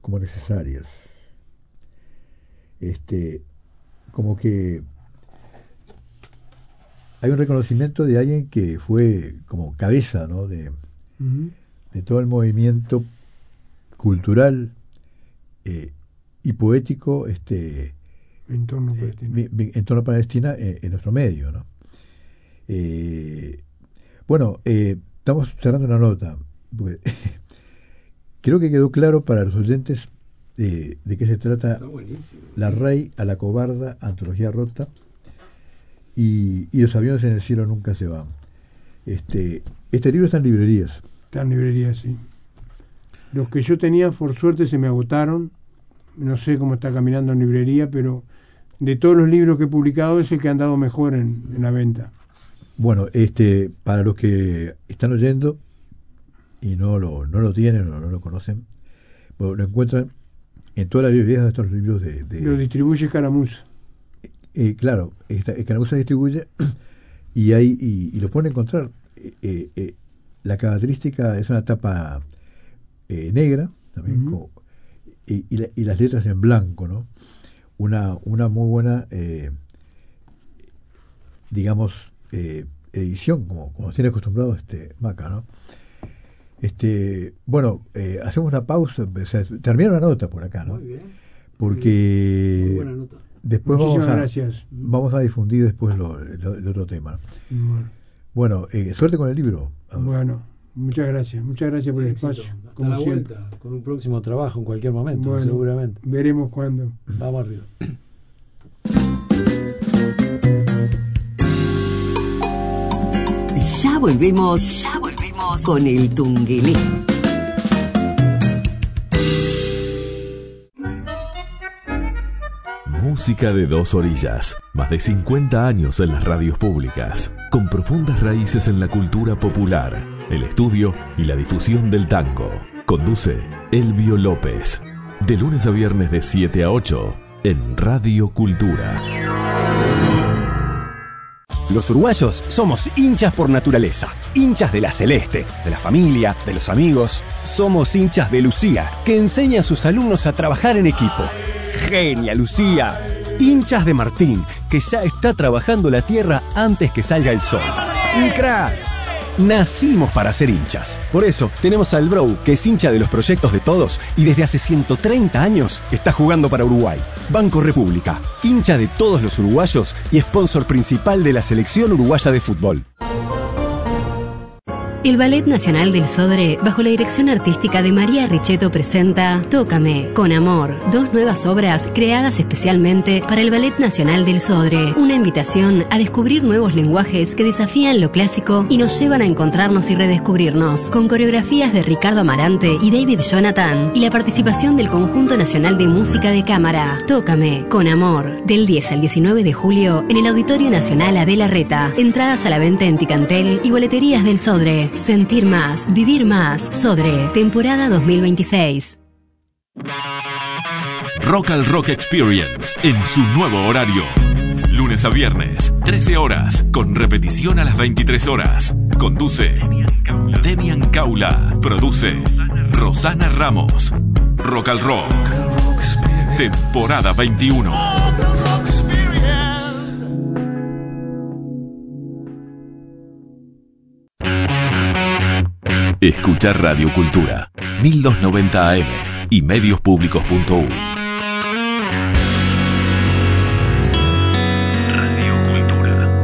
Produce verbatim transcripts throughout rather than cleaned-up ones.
como necesarias. Este, como que hay un reconocimiento de alguien que fue como cabeza, ¿no? de, Uh-huh. de todo el movimiento cultural eh, y poético este, en torno a Palestina, eh, en torno a Palestina eh, en nuestro medio, ¿no? Eh, bueno, eh, estamos cerrando una nota. Porque creo que quedó claro para los oyentes eh, de qué se trata La Rey a la Cobarda, antología rota, y, y Los aviones en el cielo nunca se van. Este, este libro está en librerías. Está en librerías, sí. Los que yo tenía, por suerte, se me agotaron. No sé cómo está caminando en librería, pero de todos los libros que he publicado es el que ha andado mejor en, en la venta. Bueno, este, para los que están oyendo y no lo, no lo tienen o no lo conocen, bueno, lo encuentran en todas las librerías de estos libros de... de lo distribuye Escaramuza. Eh, claro, esta, Escaramuza distribuye y, hay, y, y lo pueden encontrar. Eh, eh, la característica es una tapa eh, negra, también, Uh-huh. con, y, y, la, y las letras en blanco, ¿no? Una, una muy buena, eh, digamos, eh, edición, como, como tiene acostumbrado este Maca, ¿no? Este, bueno, eh, hacemos una pausa, o sea, termina una nota por acá, ¿no? Muy bien. Porque Muy buena nota. después vamos Muchísimas a, gracias. vamos a difundir después lo, lo, el otro tema. Bueno, Bueno, eh, suerte con el libro. bueno, muchas gracias. Muchas gracias por el Éxito. espacio. Hasta Como la siempre. vuelta, con un próximo trabajo en cualquier momento, Bueno, seguramente. veremos cuándo. Vamos arriba. Ya volvemos, ya volvemos con el Tungelé. Música de dos orillas, más de cincuenta años en las radios públicas, con profundas raíces en la cultura popular, el estudio y la difusión del tango. Conduce Elvio López, de lunes a viernes de siete a ocho, en Radio Cultura. Los uruguayos somos hinchas por naturaleza, hinchas de la Celeste, de la familia, de los amigos. Somos hinchas de Lucía, que enseña a sus alumnos a trabajar en equipo. ¡Genia, Lucía! Hinchas de Martín, que ya está trabajando la tierra antes que salga el sol. ¡Un crack! Nacimos para ser hinchas. Por eso tenemos al Bro, que es hincha de los proyectos de todos y desde hace ciento treinta años está jugando para Uruguay. Banco República, hincha de todos los uruguayos y sponsor principal de la selección uruguaya de fútbol. El Ballet Nacional del Sodre, bajo la dirección artística de María Richetto, presenta Tócame, con amor, dos nuevas obras creadas especialmente para el Ballet Nacional del Sodre. Una invitación a descubrir nuevos lenguajes que desafían lo clásico y nos llevan a encontrarnos y redescubrirnos, con coreografías de Ricardo Amarante y David Jonathan, y la participación del Conjunto Nacional de Música de Cámara. Tócame, con amor, del diez al diecinueve de julio en el Auditorio Nacional Adela Reta. Entradas a la venta en Ticantel y boleterías del Sodre. Sentir más, vivir más. Sodre, temporada dos mil veintiséis. Rock al Rock Experience en su nuevo horario. Lunes a viernes, trece horas, con repetición a las veintitrés horas. Conduce Demian Caula. Produce Rosana Ramos. Rock al Rock, temporada veintiuno. Escucha Radio Cultura, mil doscientos noventa A M y medios-públicos punto u y. Radio Cultura.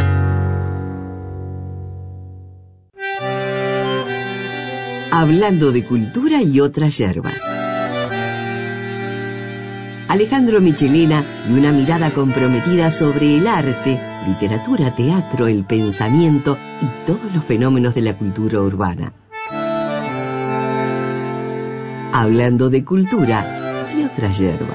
Hablando de cultura y otras yerbas. Alejandro Michelena y una mirada comprometida sobre el arte, literatura, teatro, el pensamiento y todos los fenómenos de la cultura urbana. Hablando de cultura y otras yerbas.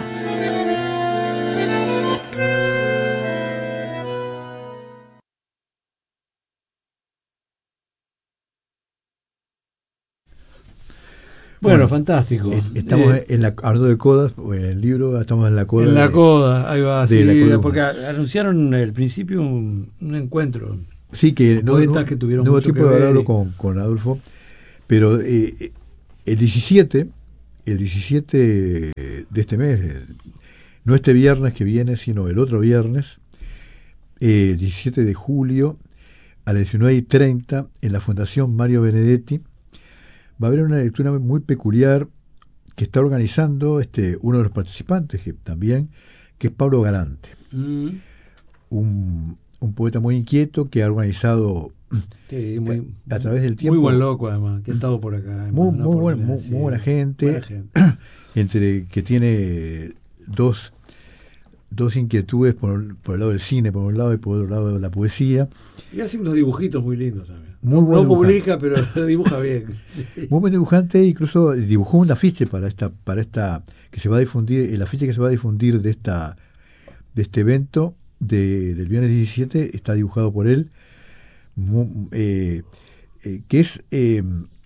Bueno, Bueno, fantástico. Eh, Estamos Eh, en la, hablando de codas, o en el libro, estamos en la coda. en la de- coda, ahí va, de sí, la columna. porque a- anunciaron al principio un, un encuentro. Sí, que no, poetas no, que tuvieron no hubo mucho tiempo que de ver hablarlo y- con, con Adolfo, pero eh, el diecisiete, el diecisiete de este mes, de, no este viernes que viene, sino el otro viernes, eh, diecisiete de julio, a las diecinueve y treinta, en la Fundación Mario Benedetti, va a haber una lectura muy peculiar que está organizando este uno de los participantes que también, que es Pablo Galante, mm. un, un poeta muy inquieto que ha organizado sí, muy, a, a través del tiempo. Muy buen loco, además, que ha estado por acá. Muy, muy, buen, muy, sí, muy buena gente, buena gente. Entre que tiene dos, dos inquietudes por, por el lado del cine, por un lado, y por otro lado de la poesía. Y hace unos dibujitos muy lindos también. Muy no buen no publica, pero dibuja bien. Sí. Muy buen dibujante, incluso dibujó un afiche para esta, para esta, que se va a difundir, el afiche que se va a difundir de esta, de este evento de, del viernes diecisiete está dibujado por él, muy, eh, eh, que es eh,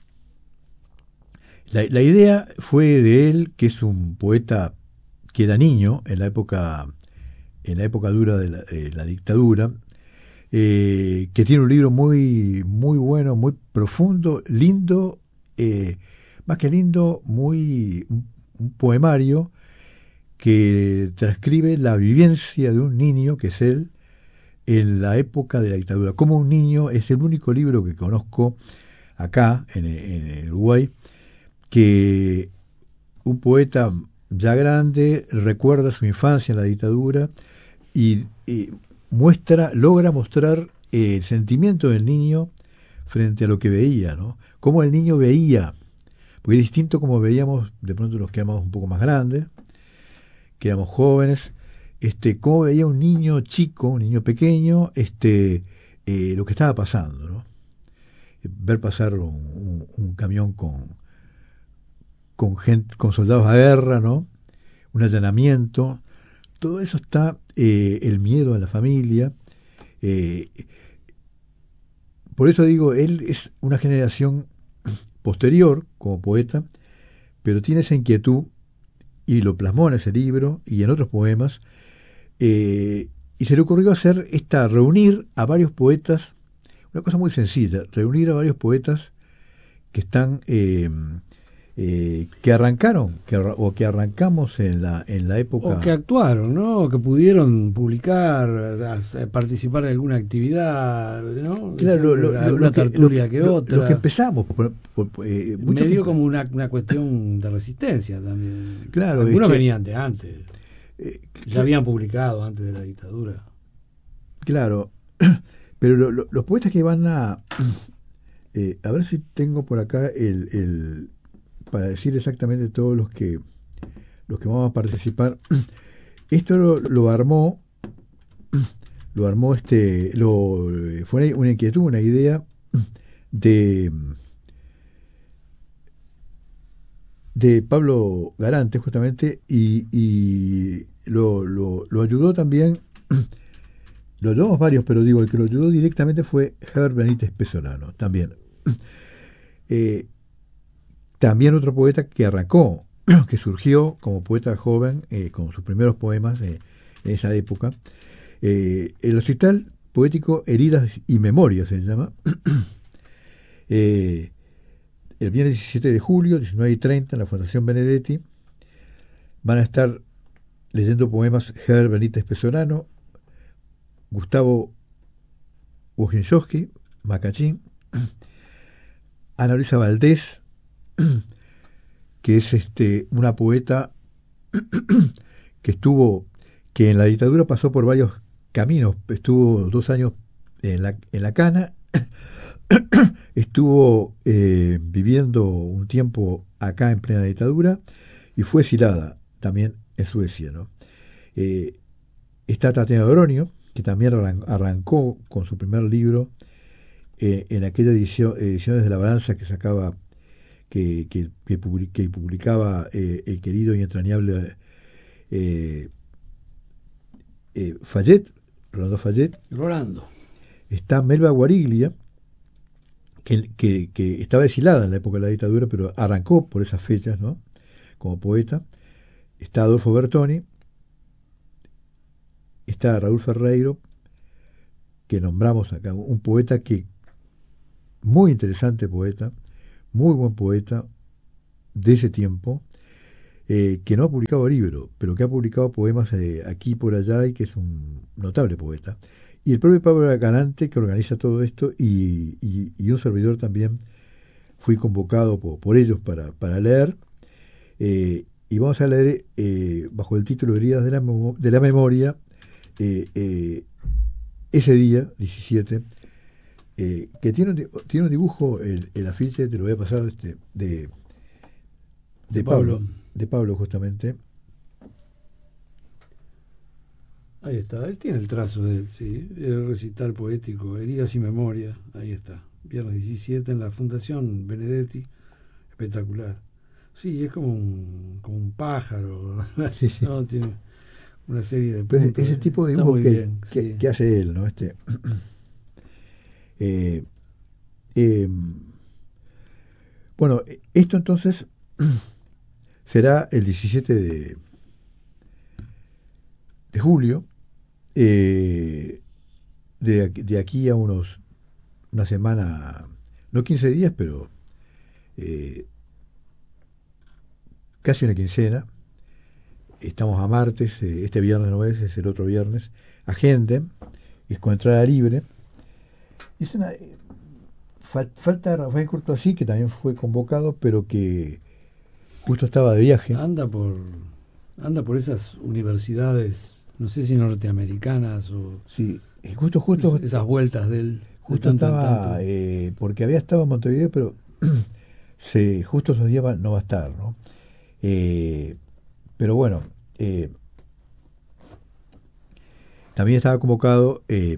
la, la idea fue de él, que es un poeta que era niño en la época, en la época dura de la, de la dictadura. Eh, que tiene un libro muy muy bueno, muy profundo, lindo, eh, más que lindo, muy un, un poemario que transcribe la vivencia de un niño, que es él, en la época de la dictadura. Como un niño, es el único libro que conozco acá, en, en Uruguay, que un poeta ya grande recuerda su infancia en la dictadura y... y muestra, logra mostrar eh, el sentimiento del niño frente a lo que veía, ¿no? Cómo el niño veía, porque es distinto como veíamos de pronto los que éramos un poco más grandes, que éramos jóvenes, este, cómo veía un niño chico, un niño pequeño, este, eh, lo que estaba pasando, ¿no? Ver pasar un, un, un camión con, con gente, con soldados a guerra, ¿no? Un allanamiento. Todo eso está, eh, el miedo a la familia. Eh, por eso digo, él es una generación posterior como poeta, pero tiene esa inquietud y lo plasmó en ese libro y en otros poemas. Eh, y se le ocurrió hacer esta, reunir a varios poetas, una cosa muy sencilla, reunir a varios poetas que están... Eh, Eh, que arrancaron que, o que arrancamos en la en la época o que actuaron, ¿no? Que pudieron publicar, participar en alguna actividad, ¿no? Claro, lo, lo, una tertulia que, que lo, otra. Lo que empezamos por, por, eh, medio como una, una cuestión de resistencia también. Claro, algunos es que, venían de antes, eh, ya que, habían publicado antes de la dictadura. Claro, pero lo, lo, los poetas que van a eh, a ver si tengo por acá el, el para decir exactamente todos los que los que vamos a participar. Esto lo, lo armó lo armó este lo fue una inquietud, una idea de de Pablo Galante justamente y, y lo, lo, lo ayudó también, lo ayudamos varios, pero digo, el que lo ayudó directamente fue Herbert Benítez Pesolano también. eh, También otro poeta que arrancó, que surgió como poeta joven, eh, con sus primeros poemas eh, en esa época. Eh, el recital poético Heridas y Memorias se llama. eh, el viernes diecisiete de julio, diecinueve y treinta, en la Fundación Benedetti, van a estar leyendo poemas Herbert Benítez Pesolano, Gustavo Wojciechowski, Macachín, Ana Luisa Valdés, que es este una poeta que estuvo, que en la dictadura pasó por varios caminos, estuvo dos años en la, en la cana, estuvo eh, viviendo un tiempo acá en plena dictadura y fue exilada también en Suecia, ¿no? Eh, está Tatiana Doronio, que también arran- arrancó con su primer libro eh, en aquella edición, ediciones de La Balanza que sacaba Que, que, que, public, que publicaba eh, el querido y entrañable eh, eh, Fayet, Rolando Fayet. Rolando. Está Melba Guariglia, que, que, que estaba exilada en la época de la dictadura, pero arrancó por esas fechas, ¿no? Como poeta. Está Adolfo Bertoni. Está Raúl Ferreiro, que nombramos acá, un poeta que, muy interesante poeta, muy buen poeta de ese tiempo. eh, que no ha publicado libro, pero que ha publicado poemas eh, aquí y por allá y que es un notable poeta. Y el propio Pablo Acanante, que organiza todo esto, y, y, y un servidor también, fui convocado por, por ellos para, para leer, eh, y vamos a leer eh, bajo el título Heridas de la, de la Memoria, eh, eh, ese día, diecisiete, eh, que tiene un, tiene un dibujo, el, el afiche, te lo voy a pasar, este, de, de, de Pablo, Pablo, de Pablo justamente. Ahí está, él tiene el trazo de él, sí, el recital poético, Heridas y Memoria, ahí está, viernes diecisiete en la Fundación Benedetti, espectacular. Sí, es como un, como un pájaro, sí, sí. ¿no? Tiene una serie de puntos. Ese tipo de dibujo que, bien, que, sí. que hace él, ¿no? Este, eh, eh, bueno, esto entonces será el diecisiete de, de julio, eh, de, de aquí a unos una semana, no quince días, pero eh, casi una quincena. Estamos a martes, eh, este viernes no es, es el otro viernes. Agenden, es con entrada libre. Es una, eh, fal, falta Rafael Courtoisí, que también fue convocado, pero que justo estaba de viaje. Anda por, anda por esas universidades, no sé si norteamericanas o... Sí, justo, justo... Esas vueltas del... Justo de tanto estaba, tanto. Eh, porque había estado en Montevideo, pero se, justo esos días va, no va a estar, ¿no? Eh, pero bueno, eh, también estaba convocado, eh,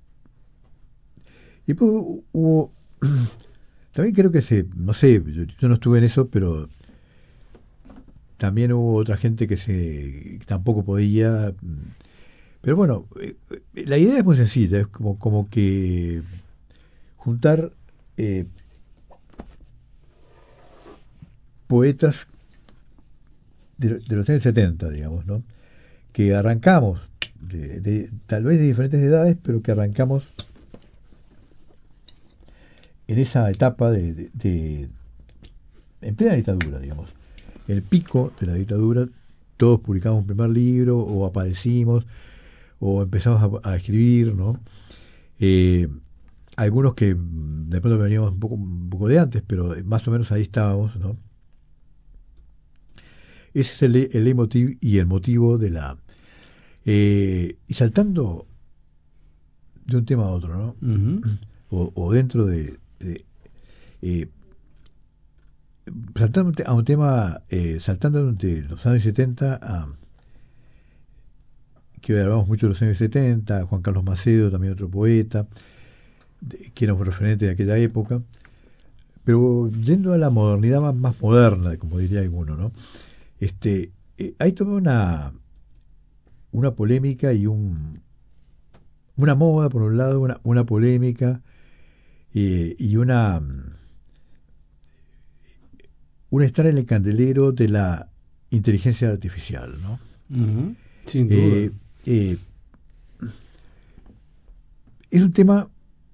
y pues hubo, también creo que se, no sé, yo, yo no estuve en eso, pero también hubo otra gente que se que tampoco podía, pero bueno, eh, la idea es muy sencilla, es como, como que juntar eh, poetas de, de los años setenta, digamos, ¿no? Que arrancamos, de, de, tal vez de diferentes edades, pero que arrancamos en esa etapa de, de, de en plena dictadura, digamos. El pico de la dictadura, todos publicamos un primer libro, o aparecimos, o empezamos a, a escribir, ¿no? Eh, algunos que de pronto veníamos un poco, un poco de antes, pero más o menos ahí estábamos, ¿no? Ese es el, el leitmotiv y el motivo de la... Eh, y saltando de un tema a otro, ¿no? Uh-huh. O, o dentro de... de eh, saltando a un tema, eh, saltando de los años setenta a... que hoy hablamos mucho de los años setenta, Juan Carlos Macedo, también otro poeta, de, que era un referente de aquella época, pero yendo a la modernidad más, más moderna, como diría alguno, ¿no? Este, eh, hay toda una una polémica y un una moda por un lado, una, una polémica eh, y una un estar en el candelero de la inteligencia artificial, ¿no? Uh-huh. Sin duda. Eh, eh, es un tema,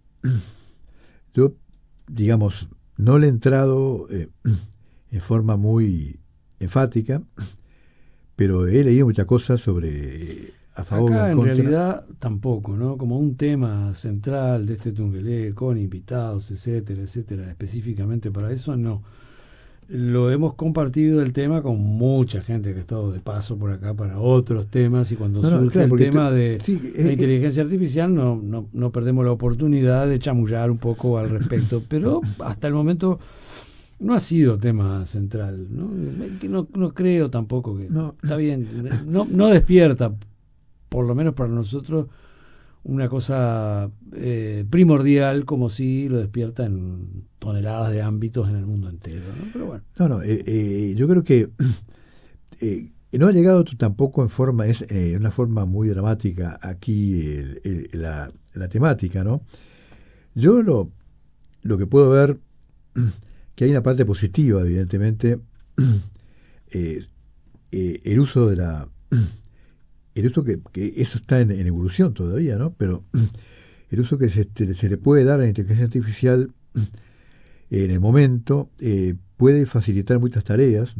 yo digamos, no le he entrado eh, en forma muy enfática, pero he leído muchas cosas sobre a favor acá o en en contra. realidad tampoco, ¿no? Como un tema central de este Tungelé, con invitados, etcétera, etcétera, específicamente para eso no. Lo hemos compartido el tema con mucha gente que ha estado de paso por acá para otros temas, y cuando no, surge no, claro, el tema tú, de sí, la eh, inteligencia artificial no, no, no perdemos la oportunidad de chamullar un poco al respecto, pero hasta el momento no ha sido tema central, ¿no? No, no creo tampoco que... No. Está bien, no, no despierta, por lo menos para nosotros, una cosa eh, primordial como si lo despierta en toneladas de ámbitos en el mundo entero, ¿no? Pero bueno. No, no, eh, eh, yo creo que eh, no ha llegado tampoco en forma, es eh, una forma muy dramática aquí el, el, la, la temática, ¿no? Yo lo, lo que puedo ver, que hay una parte positiva, evidentemente, eh, eh, el uso de la... el uso que, que eso está en, en evolución todavía, ¿no? Pero el uso que se, se le puede dar a la inteligencia artificial en el momento eh, puede facilitar muchas tareas, ¿no?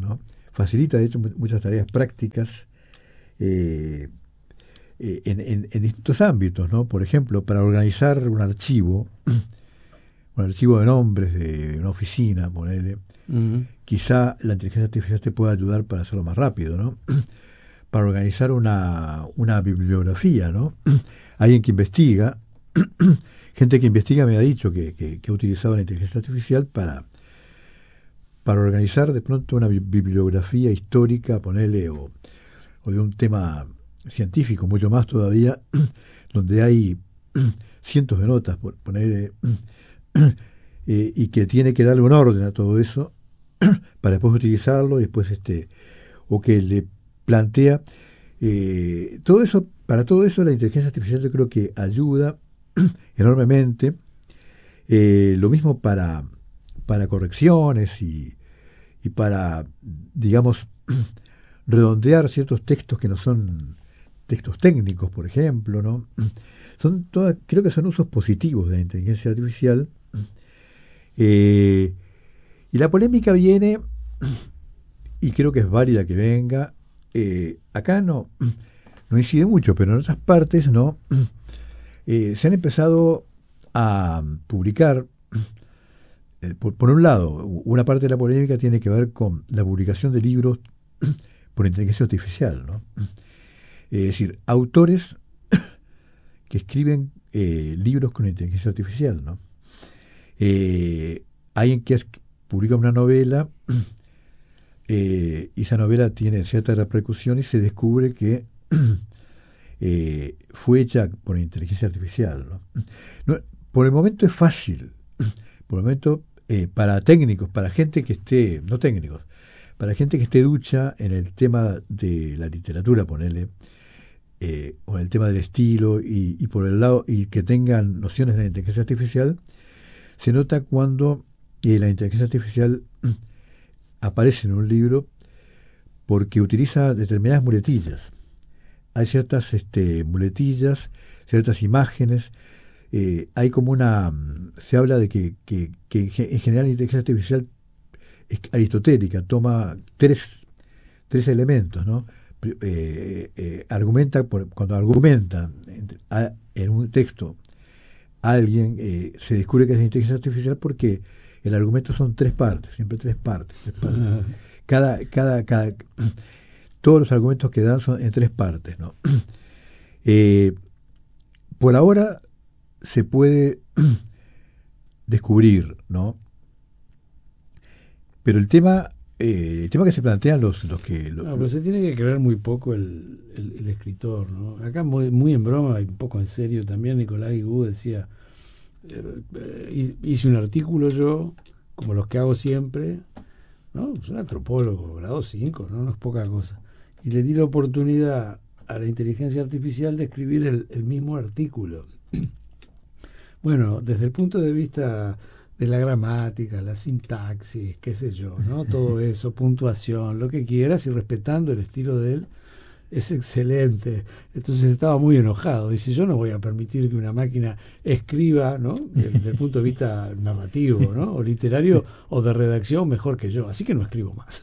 facilita de hecho muchas tareas prácticas eh, eh, en, en, en distintos ámbitos, ¿no? Por ejemplo, para organizar un archivo, un archivo de nombres de una oficina, ponele, uh-huh. quizá la inteligencia artificial te pueda ayudar para hacerlo más rápido, ¿no? Para organizar una, una bibliografía, ¿no? Alguien que investiga, gente que investiga me ha dicho que, que, que ha utilizado la inteligencia artificial para, para organizar de pronto una bibliografía histórica, ponele, o, o de un tema científico, mucho más todavía, donde hay cientos de notas, ponele, eh, y que tiene que darle un orden a todo eso para después utilizarlo y después este o que le plantea eh, todo eso. Para todo eso la inteligencia artificial yo creo que ayuda enormemente, eh, lo mismo para para correcciones y, y para, digamos, redondear ciertos textos que no son textos técnicos, por ejemplo, ¿no? Son todas, creo que son usos positivos de la inteligencia artificial. Eh, y la polémica viene, y creo que es válida que venga, eh, acá no, no incide mucho, pero en otras partes no, eh, se han empezado a publicar, eh, por, por un lado, una parte de la polémica tiene que ver con la publicación de libros por inteligencia artificial, ¿no? Es decir, autores que escriben eh, libros con inteligencia artificial, ¿no? Eh, alguien que es, publica una novela eh, y esa novela tiene cierta repercusión y se descubre que eh, fue hecha por inteligencia artificial, ¿no? No, por el momento es fácil, por el momento eh, para técnicos, para gente que esté, no técnicos, para gente que esté ducha en el tema de la literatura, ponele, eh, o en el tema del estilo y, y por el lado y que tengan nociones de la inteligencia artificial, se nota cuando eh, la inteligencia artificial aparece en un libro porque utiliza determinadas muletillas. Hay ciertas este, muletillas, ciertas imágenes, eh, hay como una, se habla de que, que, que en general la inteligencia artificial es aristotélica, toma tres, tres elementos, ¿no? Eh, eh, argumenta, por, cuando argumenta a, en un texto alguien, eh, se descubre que es inteligencia artificial porque el argumento son tres partes, siempre tres partes. Tres partes. Cada, cada, cada, todos los argumentos que dan son en tres partes, ¿no? Eh, por ahora se puede descubrir, ¿no? Pero el tema, eh, el tema que se plantean los, los que... Los, no, pero se tiene que creer muy poco el, el, el escritor, ¿no? Acá muy, muy en broma y un poco en serio también Nicolás Guigú decía, eh, hice un artículo yo, como los que hago siempre, ¿no? Es un antropólogo, grado cinco, ¿no? No es poca cosa. Y le di la oportunidad a la inteligencia artificial de escribir el, el mismo artículo. Bueno, desde el punto de vista de la gramática, la sintaxis, qué sé yo, ¿no? Todo eso, puntuación, lo que quieras, y respetando el estilo de él, es excelente. Entonces estaba muy enojado. Dice, yo no voy a permitir que una máquina escriba, ¿no? Desde el punto de vista narrativo, ¿no? O literario o de redacción mejor que yo. Así que no escribo más.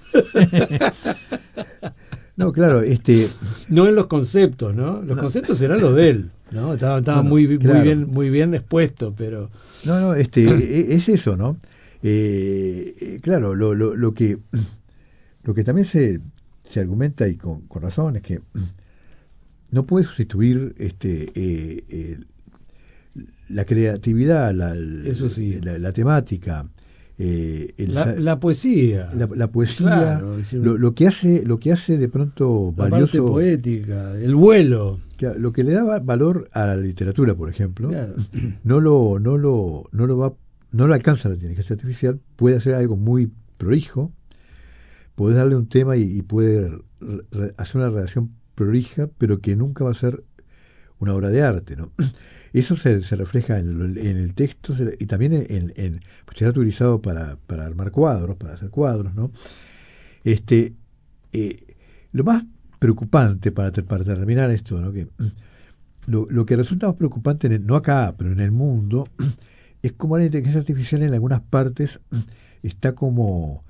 No, claro, este... No en los conceptos, ¿no? Los no. conceptos eran los de él, ¿no? Estaba, estaba no, muy, claro. muy bien, muy bien expuesto, pero... No, no, este, es eso, ¿no? Eh, claro, lo, lo, lo que lo que también se, se argumenta, y con, con razón, es que no puede sustituir este eh, eh, la creatividad, la, eso sí. la, la temática, eh, el, la, la poesía, la, la poesía, claro, decir, lo, lo que hace, lo que hace de pronto la valioso, parte poética, el vuelo. Claro, lo que le da valor a la literatura, por ejemplo, claro. no lo, no lo, no lo va, no lo alcanza la inteligencia artificial. Puede hacer algo muy prolijo, puede darle un tema y, y puede re, re, hacer una redacción prolija, pero que nunca va a ser una obra de arte, ¿no? Eso se, se refleja en el, en el texto y también en, en pues se ha utilizado para, para armar cuadros, para hacer cuadros, ¿no? Este, eh, lo más preocupante para, para terminar esto, ¿no? Que lo, lo que resulta más preocupante, en el, no acá, pero en el mundo, es como la inteligencia artificial en algunas partes está como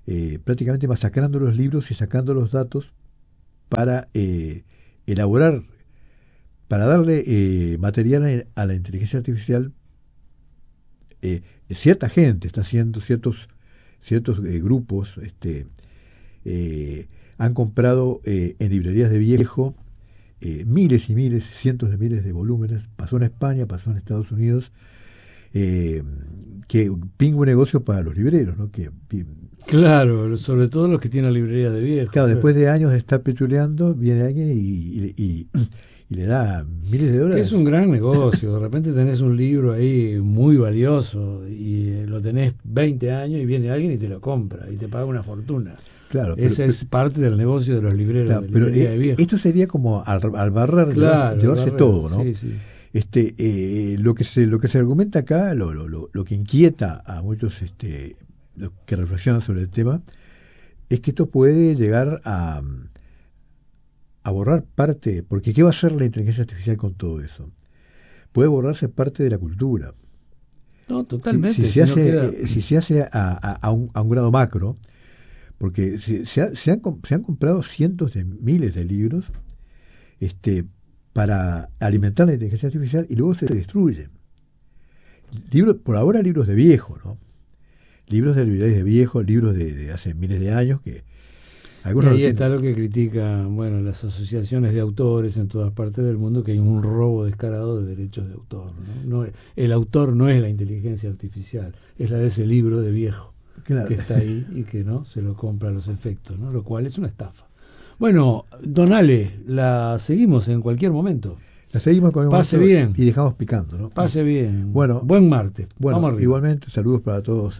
eh, prácticamente masacrando los libros y sacando los datos para eh, elaborar, para darle eh, material a la inteligencia artificial. Eh, cierta gente está haciendo, ciertos, ciertos eh, grupos este, eh, han comprado eh, en librerías de viejo eh, miles y miles, cientos de miles de volúmenes. Pasó en España, pasó en Estados Unidos, eh, que pingo un negocio para los libreros, ¿no? Que, claro, sobre todo los que tienen librerías de viejo. Claro, después de años de estar pechuleando, viene alguien y, y, y, y le da miles de dólares. Es un gran negocio. De repente tenés un libro ahí muy valioso y lo tenés veinte años y viene alguien y te lo compra y te paga una fortuna. Claro, esa pero, es parte del negocio de los libreros. Claro, de pero librería de viejo. Esto sería como al, al barrer, claro, llevarse barrer, todo, ¿no? Sí, sí. Este, eh, lo que se lo que se argumenta acá, lo, lo, lo, lo que inquieta a muchos este, los que reflexionan sobre el tema, es que esto puede llegar a, a borrar parte, porque ¿qué va a hacer la inteligencia artificial con todo eso? Puede borrarse parte de la cultura. No, totalmente. Si, si, si se, hace, no queda... eh, si se hace a, a, a, un, a un grado macro, porque se, se, ha, se, han, se han comprado cientos de miles de libros este, para alimentar la inteligencia artificial y luego se destruyen. Libros, por ahora libros de viejo, ¿no? Libros de librerías de viejo, libros de, de hace miles de años que algunos y ahí no está lo que critican, bueno, las asociaciones de autores en todas partes del mundo, que hay un robo descarado de derechos de autor, ¿no? No, el autor no es la inteligencia artificial, es la de ese libro de viejo, claro, que está ahí y que no se lo compra a los efectos, ¿no? Lo cual es una estafa. Bueno, don Ale, la seguimos en cualquier momento. La seguimos con el Pase bien. Y dejamos picando, ¿no? Pase bien. Bueno, buen martes. Bueno, Vamos arriba. Igualmente, saludos para todos.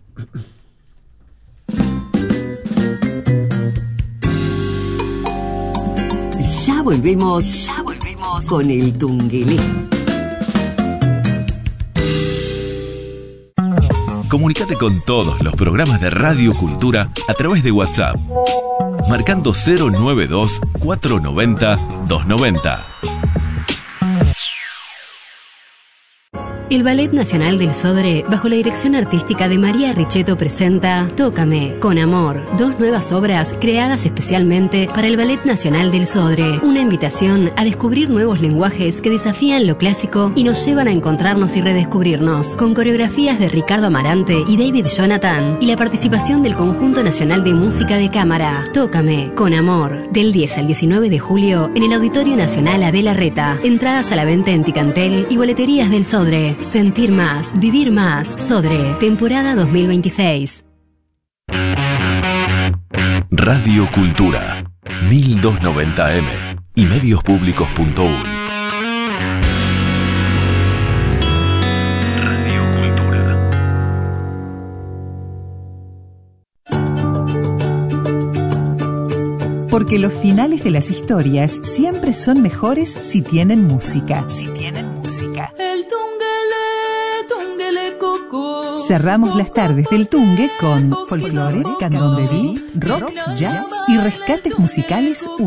Ya volvemos, ya volvemos con el Tungelé. Comunicate con todos los programas de Radio Cultura a través de WhatsApp, marcando cero noventa y dos, cuatrocientos noventa, doscientos noventa. El Ballet Nacional del Sodre, bajo la dirección artística de María Richetto, presenta Tócame, con amor, dos nuevas obras creadas especialmente para el Ballet Nacional del Sodre. Una invitación a descubrir nuevos lenguajes que desafían lo clásico y nos llevan a encontrarnos y redescubrirnos, con coreografías de Ricardo Amarante y David Jonathan, y la participación del Conjunto Nacional de Música de Cámara. Tócame, con amor, del diez al diecinueve de julio, en el Auditorio Nacional Adela Reta. Entradas a la venta en Ticantel y boleterías del Sodre. Sentir más, vivir más. Sodre, temporada dos mil veintiséis. Radio Cultura, mil doscientos noventa eme y medios públicos punto uy. Radio Cultura. Porque los finales de las historias siempre son mejores si tienen música. Si tienen música. El Cerramos las tardes del Tungue con folclore, candomberí, rock, jazz y rescates musicales únicos.